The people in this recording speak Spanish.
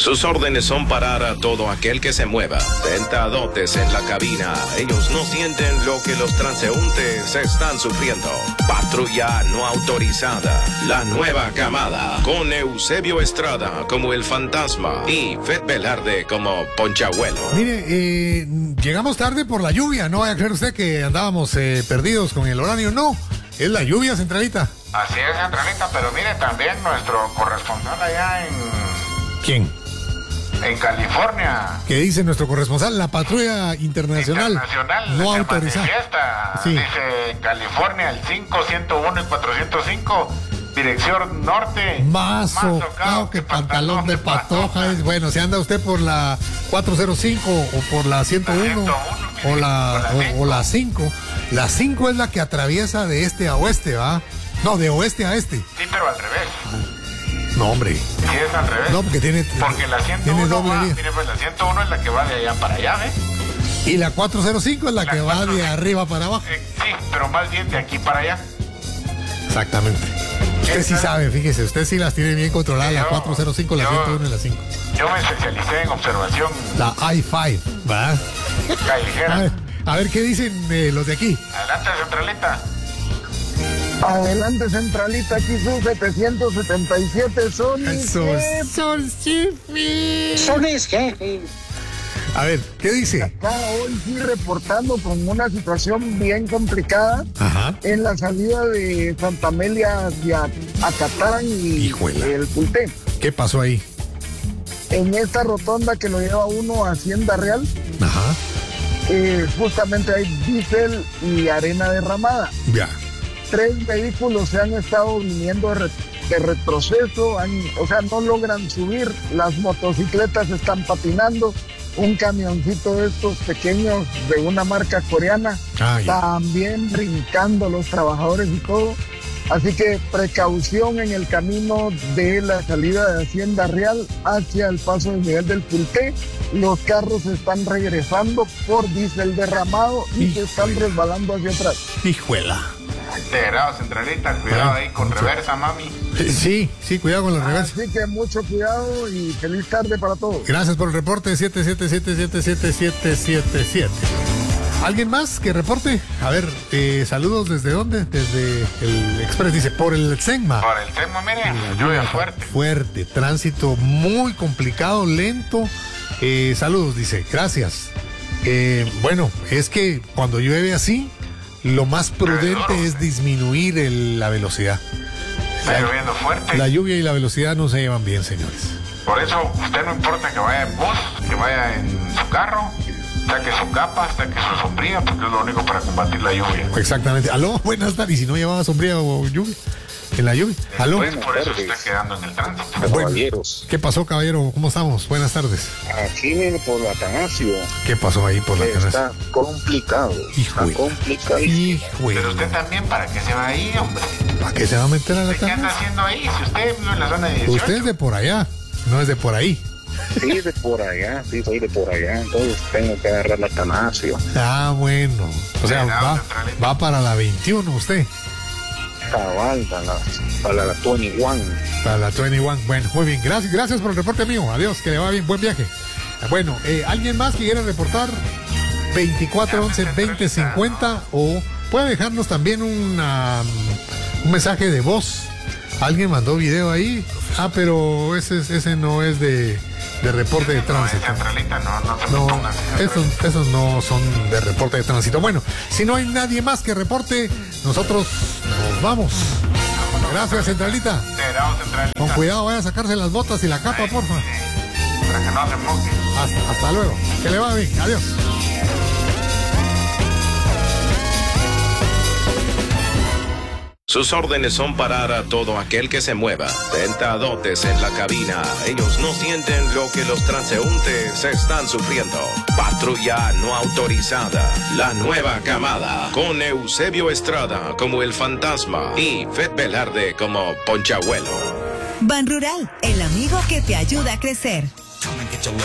Sus órdenes son parar a todo aquel que se mueva. Sentadotes en la cabina, ellos no sienten lo que los transeúntes están sufriendo. Patrulla no autorizada, la nueva camada, con Eusebio Estrada como el fantasma y Fed Velarde como Ponchabuelo. Mire, llegamos tarde por la lluvia, no vaya a creer usted que andábamos perdidos con el horario, no, es la lluvia, Centralita. Así es, Centralita, pero mire también nuestro corresponsal allá en... ¿Quién? En California. ¿Qué dice nuestro corresponsal? La patrulla internacional no autorizada. Sí. Dice en California el 5, 101 y 405, dirección norte. Más socao que pantalón de patoja. Bueno, si anda usted por la 405 o por la 101 o la 5. La 5 es la que atraviesa de este a oeste, ¿va? No, de oeste a este. Sí, pero al revés. No, hombre. Sí, es al revés. No, porque porque la 101 mire, pues la 101 es la que va de allá para allá, ¿ves? Y la 405 es la que va de arriba para abajo. Sí, pero más bien de aquí para allá. Exactamente. Usted sí sabe, fíjese, usted sí las tiene bien controladas, la 405, la 101 y la 5. Yo me especialicé en observación. La I-5, ¿va? Callejera. A ver qué dicen los de aquí. Adelante, Centralita. Adelante, Centralita, aquí son 777 Sones jefe. A ver, ¿qué dice? Acá hoy sí reportando con una situación bien complicada. Ajá. En la salida de Santa Amelia hacia Acatlán y el Pulté. ¿Qué pasó ahí? En esta rotonda que lo lleva uno a Hacienda Real. Ajá. Justamente hay diésel y arena derramada. Ya. 3 vehículos se han estado viniendo de retroceso, no logran subir, las motocicletas están patinando, un camioncito de estos pequeños de una marca coreana, también brincando los trabajadores y todo. Así que precaución en el camino de la salida de Hacienda Real hacia el paso del nivel del Pulté. Los carros están regresando por diésel derramado y se están resbalando hacia atrás. Hijuela. Integrado, Centralita, cuidado ahí con reversa, mami. Sí, cuidado con la reversa. Así que mucho cuidado y feliz tarde para todos. Gracias por el reporte 777777777. ¿Alguien más que reporte? A ver, saludos, ¿desde dónde? Desde el Express, dice, por el Senma. Por el Senma, mire, lluvia fuerte. Fuerte, tránsito muy complicado, lento. Saludos, dice, gracias. Bueno, es que cuando llueve así, lo más prudente es disminuir la velocidad. Está lloviendo fuerte. La lluvia y la velocidad no se llevan bien, señores. Por eso, usted no importa que vaya en bus, que vaya en su carro, saque su capa, saque su sombrilla, porque es lo único para combatir la lluvia. Exactamente. Aló, buenas tardes. ¿Y si no llevaba sombrilla o lluvia? En la lluvia. Aló. Pues por eso se está quedando en el tránsito. Caballeros. ¿Qué pasó, caballero? ¿Cómo estamos? Buenas tardes. Aquí por la Atanasio. ¿Qué pasó ahí por la Atanasio? Está complicado. Hijo. Está complicado. Pero usted también, ¿para qué se va ahí, hombre? ¿Para qué se va a meter a la Atanasio? ¿Qué anda haciendo ahí? Si usted vive en la zona de 18. Usted es de por allá, no es de por ahí. Sí, de por allá, sí, soy de por allá, entonces tengo que agarrar la Atanasio. Ah, bueno. O sea, va para la 21 usted. Cabal, para la 21. Para la 21. Bueno, muy bien. Gracias por el reporte, amigo. Adiós, que le va bien. Buen viaje. Bueno, ¿alguien más que quiera reportar? 2411-2050 o puede dejarnos también un mensaje de voz. Alguien mandó video ahí. Pero ese no es de reporte de tránsito. No, esos no son de reporte de tránsito. Bueno, si no hay nadie más que reporte, nosotros nos vamos. Gracias, Centralita. Con cuidado, vaya a sacarse las botas y la capa, porfa. Para que no se moje. Hasta luego. Que le va bien. Adiós. Sus órdenes son parar a todo aquel que se mueva. Sentadotes en la cabina, ellos no sienten lo que los transeúntes están sufriendo. Patrulla no autorizada, la nueva camada, con Eusebio Estrada como el fantasma y Fed Velarde como Ponchabuelo. Ban Rural, el amigo que te ayuda a crecer.